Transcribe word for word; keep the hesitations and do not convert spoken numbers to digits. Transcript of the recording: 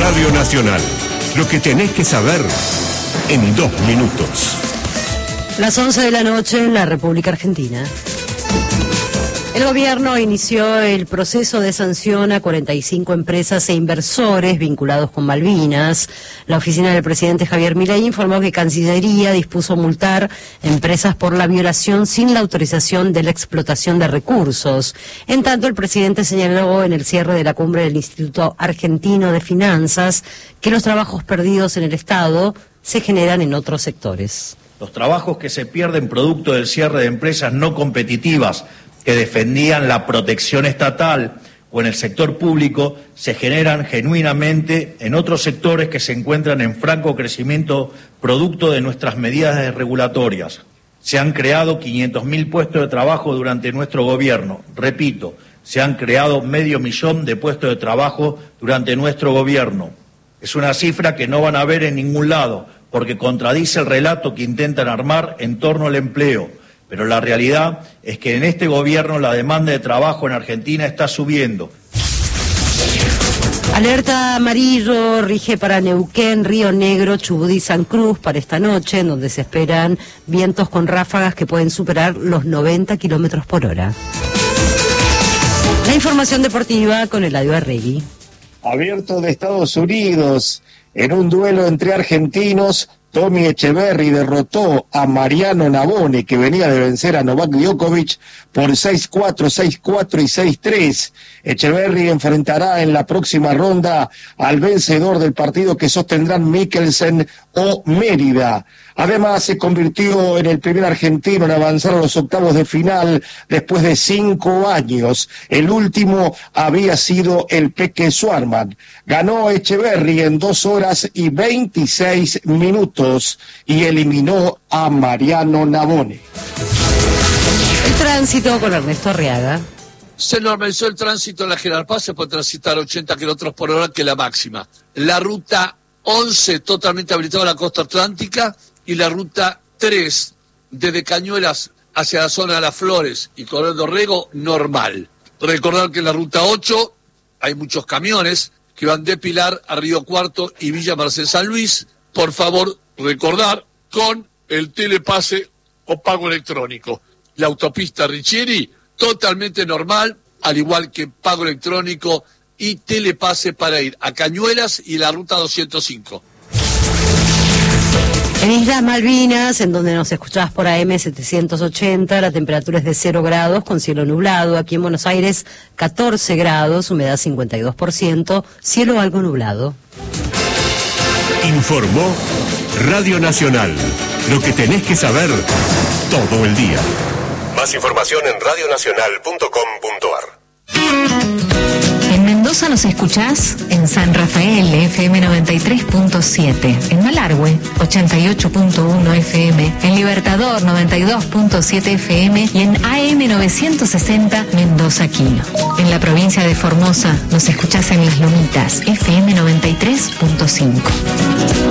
Radio Nacional. Lo que tenés que saber en dos minutos. Las once de la noche en la República Argentina. El gobierno inició el proceso de sanción a cuarenta y cinco empresas e inversores vinculados con Malvinas. La oficina del presidente Javier Milei informó que Cancillería dispuso multar empresas por la violación sin la autorización de la explotación de recursos. En tanto, el presidente señaló en el cierre de la cumbre del Instituto Argentino de Finanzas que los trabajos perdidos en el Estado se generan en otros sectores. Los trabajos que se pierden producto del cierre de empresas no competitivas que defendían la protección estatal o en el sector público se generan genuinamente en otros sectores que se encuentran en franco crecimiento producto de nuestras medidas regulatorias. Se han creado quinientos mil puestos de trabajo durante nuestro gobierno. Repito, se han creado medio millón de puestos de trabajo durante nuestro gobierno. Es una cifra que no van a ver en ningún lado, porque contradice el relato que intentan armar en torno al empleo. Pero la realidad es que en este gobierno la demanda de trabajo en Argentina está subiendo. Alerta amarillo rige para Neuquén, Río Negro, Chubut y San Cruz para esta noche, en donde se esperan vientos con ráfagas que pueden superar los noventa kilómetros por hora. La información deportiva con Eladio Arregui. Abierto de Estados Unidos, en un duelo entre argentinos, Tommy Echeverry derrotó a Mariano Navone, que venía de vencer a Novak Djokovic por seis cuatro, seis cuatro y seis tres. Echeverry enfrentará en la próxima ronda al vencedor del partido que sostendrán Mikkelsen o Mérida. Además, se convirtió en el primer argentino en avanzar a los octavos de final después de cinco años. El último había sido el Peque Schwartzman. Ganó Echeverry en dos horas y veintiséis minutos y eliminó a Mariano Navone. El tránsito con Ernesto Arriaga. Se normalizó el tránsito en la General Paz, se puede transitar ochenta kilómetros por hora, que es la máxima. La ruta once totalmente habilitada a la costa atlántica y la ruta tres desde Cañuelas hacia la zona de Las Flores y Coronel Dorrego normal. Recordar que en la ruta ocho hay muchos camiones que van de Pilar a Río Cuarto y Villa Merced San Luis. Por favor, recordar con el telepase o pago electrónico. La autopista Richieri totalmente normal, al igual que pago electrónico y telepase para ir a Cañuelas y la ruta doscientos cinco. En Islas Malvinas, en donde nos escuchás por A M setecientos ochenta, la temperatura es de cero grados con cielo nublado. Aquí en Buenos Aires, catorce grados, humedad cincuenta y dos por ciento, cielo algo nublado. Informó Radio Nacional. Lo que tenés que saber todo el día. Más información en radio nacional punto com punto a r. En Mendoza nos escuchás en San Rafael, F M noventa y tres punto siete, en Malargüe, ochenta y ocho punto uno F M, en Libertador, noventa y dos punto siete F M y en A M novecientos sesenta Mendoza Quino. En la provincia de Formosa nos escuchás en Las Lomitas, F M noventa y tres punto cinco.